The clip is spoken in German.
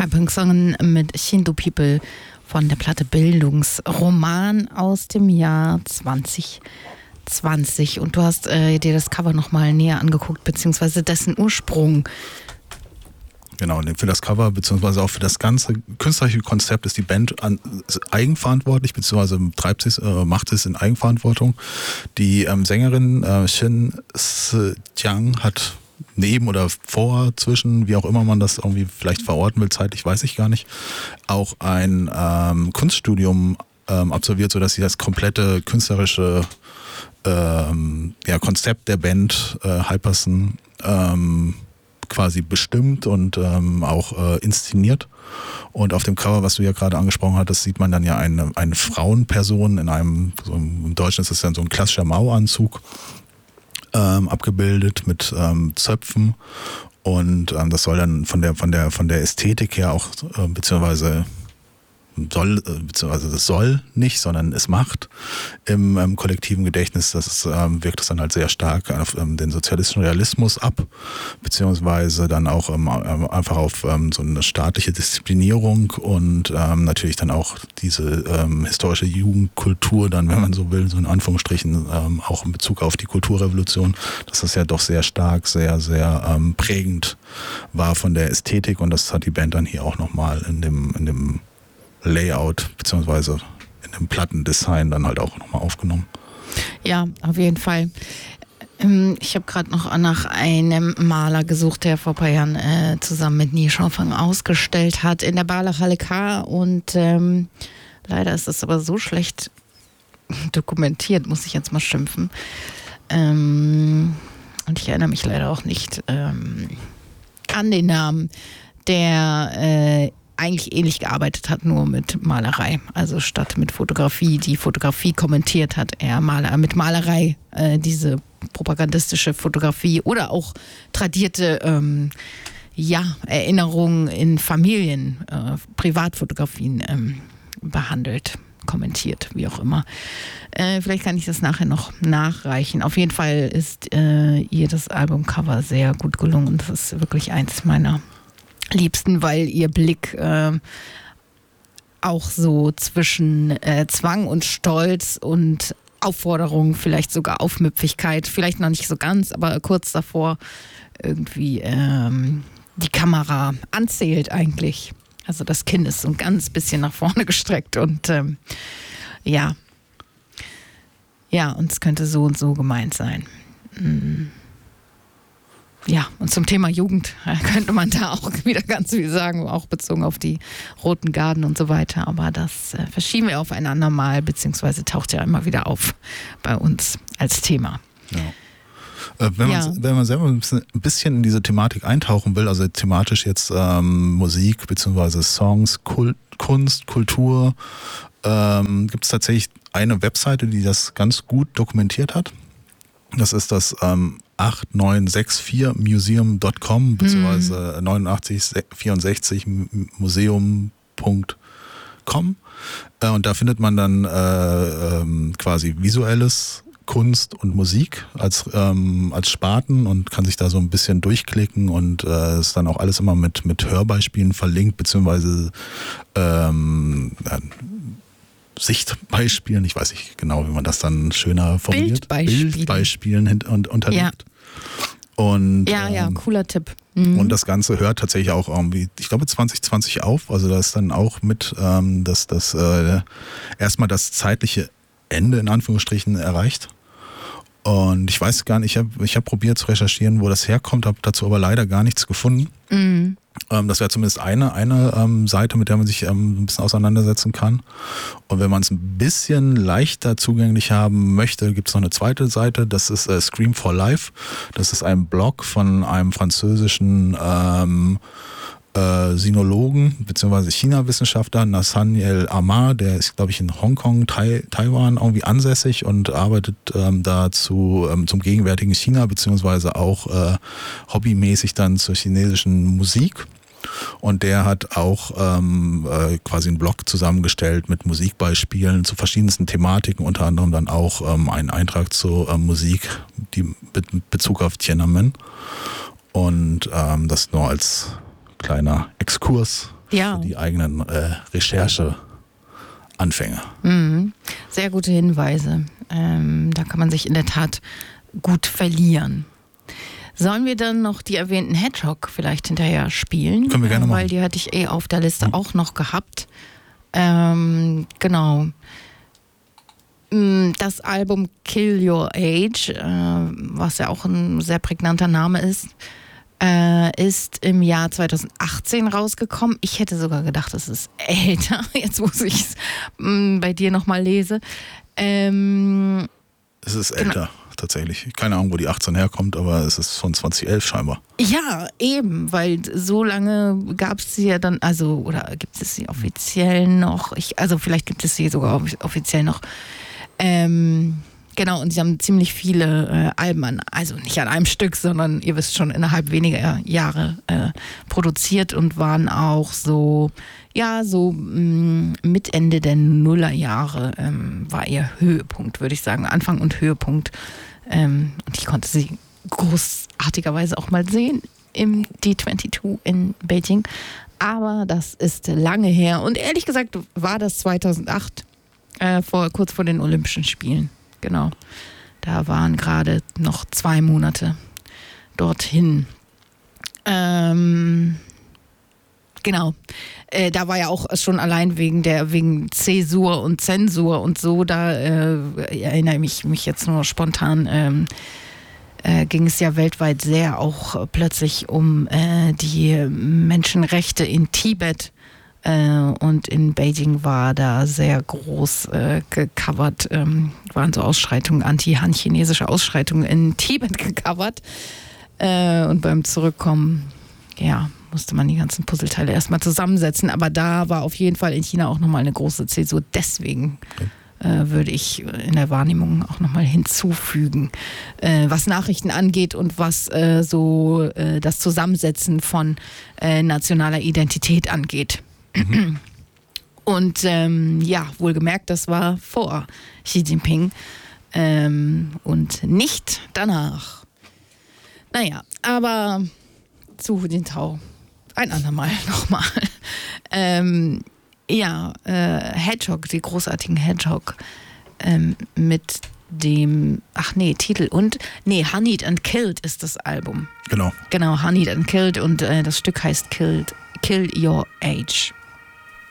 Hyping Song mit Shinto People von der Platte Bildungsroman aus dem Jahr 2020. Und du hast dir das Cover nochmal näher angeguckt, beziehungsweise dessen Ursprung. Genau, für das Cover beziehungsweise auch für das ganze künstlerische Konzept ist die Band eigenverantwortlich, beziehungsweise macht es in Eigenverantwortung. Die Sängerin Shin Se-jiang hat neben oder vor, zwischen, wie auch immer man das irgendwie vielleicht verorten will, zeitlich weiß ich gar nicht, auch ein Kunststudium absolviert, sodass sie das komplette künstlerische Konzept der Band Hyperson quasi bestimmt und auch inszeniert. Und auf dem Cover, was du ja gerade angesprochen hattest, sieht man dann ja eine Frauenperson in einem, so im Deutschen ist das dann so ein klassischer Mao-Anzug, abgebildet mit Zöpfen. Und das soll dann von der Ästhetik her auch, beziehungsweise das soll nicht, sondern es macht im kollektiven Gedächtnis, wirkt es dann halt sehr stark auf den sozialistischen Realismus ab, beziehungsweise dann auch einfach auf so eine staatliche Disziplinierung und natürlich dann auch diese historische Jugendkultur dann, wenn man so will, so in Anführungsstrichen, auch in Bezug auf die Kulturrevolution, dass das ja doch sehr stark, sehr, sehr prägend war von der Ästhetik, und das hat die Band dann hier auch nochmal in dem Layout beziehungsweise in dem Plattendesign dann halt auch nochmal aufgenommen. Ja, auf jeden Fall. Ich habe gerade noch nach einem Maler gesucht, der vor ein paar Jahren zusammen mit Nie Chanfang ausgestellt hat in der Balachale K. Und leider ist das aber so schlecht dokumentiert, muss ich jetzt mal schimpfen. Und ich erinnere mich leider auch nicht an den Namen, der eigentlich ähnlich gearbeitet hat, nur mit Malerei. Also statt mit Fotografie, die Fotografie kommentiert hat, er mit Malerei diese propagandistische Fotografie oder auch tradierte Erinnerungen in Familien, Privatfotografien behandelt, kommentiert, wie auch immer. Vielleicht kann ich das nachher noch nachreichen. Auf jeden Fall ist ihr das Albumcover sehr gut gelungen. Das ist wirklich eins meiner Liebsten, weil ihr Blick auch so zwischen Zwang und Stolz und Aufforderung, vielleicht sogar Aufmüpfigkeit, vielleicht noch nicht so ganz, aber kurz davor irgendwie die Kamera anzählt eigentlich. Also das Kinn ist so ein ganz bisschen nach vorne gestreckt und und es könnte so und so gemeint sein. Ja, und zum Thema Jugend könnte man da auch wieder ganz viel sagen, auch bezogen auf die Roten Garden und so weiter. Aber das verschieben wir auf ein andermal, beziehungsweise taucht ja immer wieder auf bei uns als Thema. Ja. Wenn man selber ein bisschen in diese Thematik eintauchen will, also thematisch jetzt Musik beziehungsweise Songs, Kunst, Kultur, gibt es tatsächlich eine Webseite, die das ganz gut dokumentiert hat. Das ist das 8964museum.com beziehungsweise 8964museum.com und da findet man dann quasi visuelles Kunst und Musik als Sparten und kann sich da so ein bisschen durchklicken und ist dann auch alles immer mit Hörbeispielen verlinkt, beziehungsweise Sichtbeispielen, ich weiß nicht genau, wie man das dann schöner formuliert. Bildbeispielen unterlegt. Ja. Und, cooler Tipp. Mhm. Und das Ganze hört tatsächlich auch irgendwie, ich glaube 2020 auf, also da ist dann auch mit, dass das erstmal das zeitliche Ende in Anführungsstrichen erreicht. Und ich weiß gar nicht, ich hab probiert zu recherchieren, wo das herkommt, habe dazu aber leider gar nichts gefunden. Mhm. Das wäre zumindest eine Seite, mit der man sich ein bisschen auseinandersetzen kann. Und wenn man es ein bisschen leichter zugänglich haben möchte, gibt es noch eine zweite Seite, das ist Scream for Life. Das ist ein Blog von einem französischen Sinologen bzw. China-Wissenschaftler Nathaniel Amar, der ist, glaube ich, in Hongkong, Taiwan irgendwie ansässig und arbeitet zum gegenwärtigen China beziehungsweise auch hobbymäßig dann zur chinesischen Musik. Und der hat auch quasi einen Blog zusammengestellt mit Musikbeispielen zu verschiedensten Thematiken, unter anderem dann auch einen Eintrag zur Musik, die mit Bezug auf Tiananmen. Und das nur als kleiner Exkurs für die eigenen Rechercheanfänge. Sehr gute Hinweise. Da kann man sich in der Tat gut verlieren. Sollen wir dann noch die erwähnten Hedgehog vielleicht hinterher spielen? Können wir gerne machen. Weil die hatte ich auf der Liste auch noch gehabt. Genau. Das Album Kill Your Age, was ja auch ein sehr prägnanter Name ist im Jahr 2018 rausgekommen. Ich hätte sogar gedacht, es ist älter, jetzt wo ich es bei dir nochmal lese. Es ist älter, tatsächlich. Keine Ahnung, wo die 18 herkommt, aber es ist von 2011 scheinbar. Ja, eben, weil so lange gab es sie ja dann, oder gibt es sie offiziell noch? Vielleicht gibt es sie sogar offiziell noch. Genau, und sie haben ziemlich viele Alben also nicht an einem Stück, sondern ihr wisst schon, innerhalb weniger Jahre produziert und waren auch mit Ende der Nullerjahre war ihr Höhepunkt, würde ich sagen, Anfang und Höhepunkt. Und ich konnte sie großartigerweise auch mal sehen im D22 in Beijing. Aber das ist lange her. Und ehrlich gesagt war das 2008, kurz vor den Olympischen Spielen. Genau. Da waren gerade noch 2 Monate dorthin. Genau. Da war ja auch schon allein wegen Zäsur und Zensur und so, da erinnere ich mich jetzt nur spontan, ging es ja weltweit sehr auch plötzlich um die Menschenrechte in Tibet. Und in Beijing war da sehr groß gecovert, waren so Ausschreitungen, anti-Han-chinesische Ausschreitungen in Tibet gecovert. Und beim Zurückkommen, musste man die ganzen Puzzleteile erstmal zusammensetzen. Aber da war auf jeden Fall in China auch nochmal eine große Zäsur. Deswegen würde ich in der Wahrnehmung auch nochmal hinzufügen, was Nachrichten angeht und was das Zusammensetzen von nationaler Identität angeht. Und wohlgemerkt, das war vor Xi Jinping und nicht danach. Naja, aber zu Hu Jintao ein andermal nochmal. Hedgehog, die großartigen Hedgehog mit dem, Titel Honeyed and Killed ist das Album. Genau, Honeyed and Killed und das Stück heißt Kill Your Age.